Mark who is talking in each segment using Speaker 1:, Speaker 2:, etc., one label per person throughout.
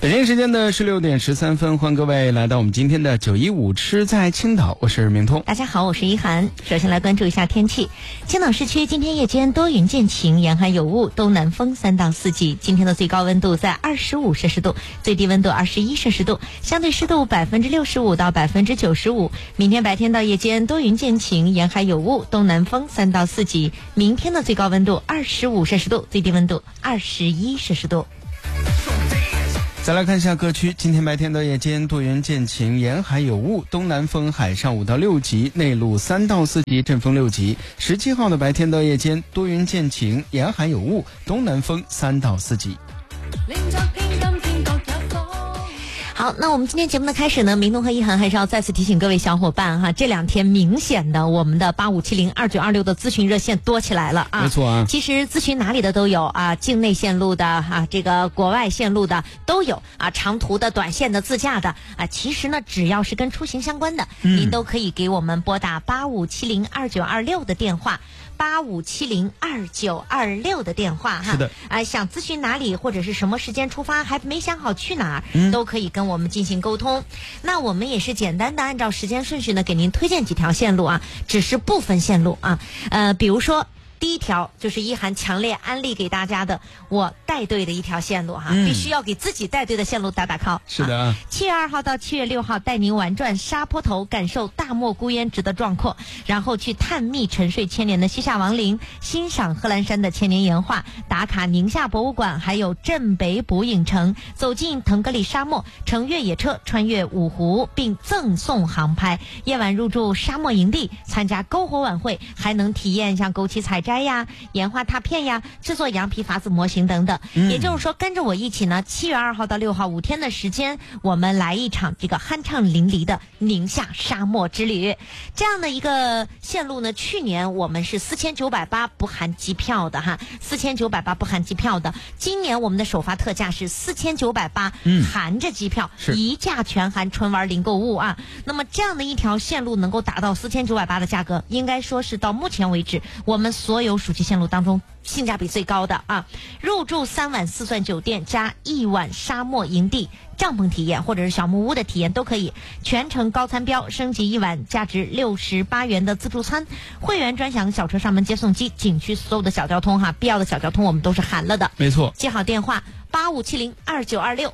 Speaker 1: 北京时间的16点13分，欢迎各位来到我们今天的915吃在青岛，我是明通。
Speaker 2: 大家好，我是一涵。首先来关注一下天气。青岛市区今天夜间多云见晴，沿海有雾，东南风3到4级。今天的最高温度在25摄氏度，最低温度21摄氏度，相对湿度65%到95%。明天白天到夜间多云见晴，沿海有雾，东南风3到4级。明天的最高温度25摄氏度，最低温度21摄氏度。
Speaker 1: 再来看一下各区，今天白天到夜间多云见晴，沿海有雾，东南风海上5到6级，内陆3到4级，阵风6级。17号的白天到夜间多云见晴，沿海有雾，东南风3到4级。
Speaker 2: 好，那我们今天节目的开始呢，明东和一涵还是要再次提醒各位小伙伴哈，这2天明显的我们的85702926的咨询热线多起来了啊。
Speaker 1: 没错啊，
Speaker 2: 其实咨询哪里的都有啊，境内线路的啊，这个国外线路的都有啊，长途的、短线的、自驾的啊，其实呢，只要是跟出行相关的，您都可以给我们拨打85702926的电话。85702926的电话哈，
Speaker 1: 是的，
Speaker 2: 想咨询哪里或者是什么时间出发还没想好去哪儿，都可以跟我们进行沟通。那我们也是简单的按照时间顺序呢，给您推荐几条线路啊，只是部分线路啊，比如说。第一条就是一涵强烈安利给大家的，我带队的一条线路哈，必须要给自己带队的线路打打 call。
Speaker 1: 是的
Speaker 2: ，7月2号到7月6号带您玩转沙坡头，感受大漠孤烟直的壮阔，然后去探秘沉睡千年的西夏王陵，欣赏贺兰山的千年岩画，打卡宁夏博物馆，还有镇北捕影城，走进腾格里沙漠，乘越野车穿越五湖，并赠送航拍，夜晚入住沙漠营地，参加篝火晚会，还能体验像枸杞采摘呀、岩画拓片呀、制作羊皮筏子模型等等。也就是说，跟着我一起呢，7月2号到6号5天的时间，我们来一场这个酣畅淋漓的宁夏沙漠之旅。这样的一个线路呢，去年我们是4980不含机票的哈，4980不含机票的。今年我们的首发特价是4980，含着机票，一价全含，纯玩零购物啊。那么这样的一条线路能够达到4980的价格，应该说是到目前为止我们所有暑期线路当中性价比最高的啊。入住3晚4钻酒店加1晚沙漠营地帐篷体验或者是小木屋的体验都可以，全程高餐标，升级1晚价值68元的自助餐，会员专享小车上门接送机，景区所有的小交通哈，必要的小交通我们都是含了的。
Speaker 1: 没错，
Speaker 2: 记好电话85702926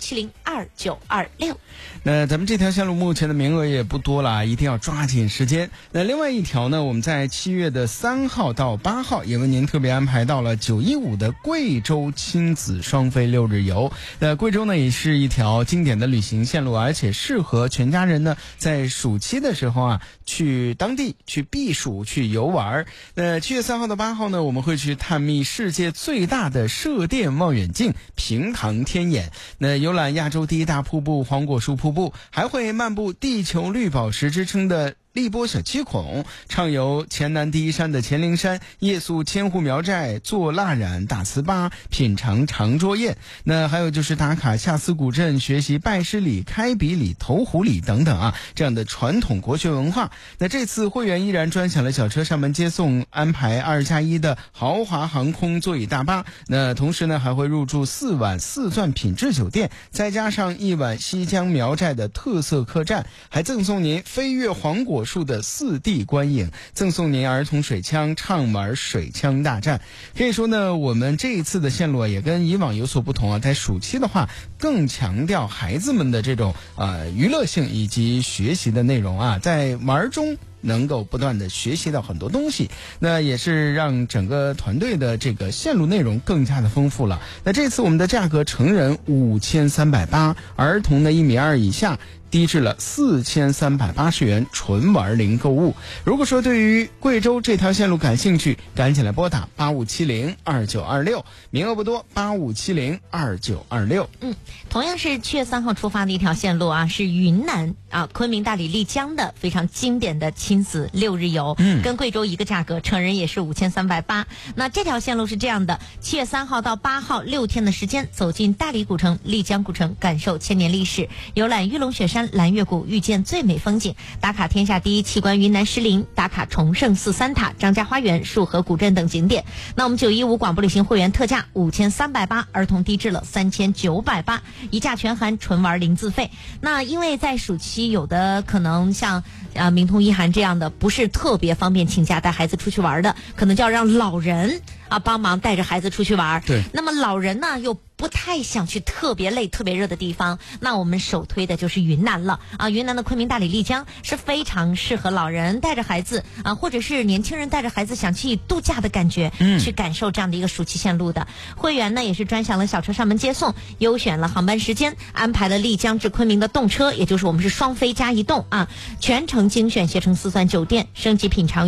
Speaker 2: 85702926。
Speaker 1: 那咱们这条线路目前的名额也不多了，一定要抓紧时间。那另外一条呢，我们在7月的3号到8号也为您特别安排到了915的贵州亲子双飞6日游。贵州呢也是一条经典的旅行线路，而且适合全家人呢在暑期的时候啊去当地去避暑去游玩。7月3号到8号呢，我们会去探秘世界最大的射电望远镜平塘天眼，游览亚洲第一大瀑布黄果树瀑布，还会漫步地球绿宝石之称的荔波小七孔，畅游黔南第一山的黔灵山，夜宿千户苗寨，做蜡染大糍粑，品尝长桌宴。还有就是打卡下司古镇，学习拜师礼、开笔礼、投壶礼等等啊，这样的传统国学文化。这次会员依然专享了小车上门接送，安排2+1的豪华航空座椅大巴。同时呢，还会入住4晚4钻品质酒店，再加上1晚西江苗寨的特色客栈，还赠送您飞越黄果树的4D 观影，赠送您儿童水枪，畅玩水枪大战。可以说呢，我们这一次的线路也跟以往有所不同啊，在暑期的话更强调孩子们的这种娱乐性以及学习的内容啊，在玩中能够不断的学习到很多东西，也是让整个团队的这个线路内容更加的丰富了。这次我们的价格，成人5380，儿童的1.2米以下低至了4380元，纯玩零购物。如果说对于贵州这条线路感兴趣，赶紧来拨打85702926，名额不多，85702926。
Speaker 2: 同样是7月3号出发的一条线路啊，是云南啊昆明大理丽江的非常经典的亲子6日游，跟贵州一个价格，成人也是5380。那这条线路是这样的，7月3号到8号6天的时间，走进大理古城、丽江古城，感受千年历史，游览玉龙雪山。 山、蓝月谷，遇见最美风景，打卡天下第一奇观云南石林，打卡崇圣寺三塔、张家花园、束河古镇等景点。那我们915广播旅行会员特价5380，儿童低至了3980，一价全含，纯玩零自费。那因为在暑期有的可能像明通一涵这样的不是特别方便请假带孩子出去玩的，可能就要让老人帮忙带着孩子出去玩。
Speaker 1: 对，
Speaker 2: 那么老人呢又不太想去特别累特别热的地方，那我们首推的就是云南了云南的昆明、大理、丽江是非常适合老人带着孩子或者是年轻人带着孩子想去度假的感觉，去感受这样的一个暑期线路的。会员呢也是专享了小车上门接送，优选了航班时间，安排了丽江至昆明的动车，也就是我们是双飞加移动全程精选携程4钻酒店，升级品尝